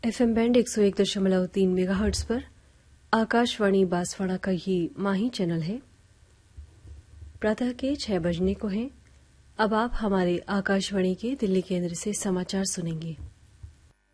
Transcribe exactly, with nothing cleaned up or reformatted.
FM band एक सौ एक दशमलव तीन मेगाहर्ट्ज पर आकाशवाणी बांसवाड़ा का ये माही चैनल है। प्रातः के छह बजने को हैं। अब आप हमारे आकाशवाणी के दिल्ली केंद्र से समाचार सुनेंगे।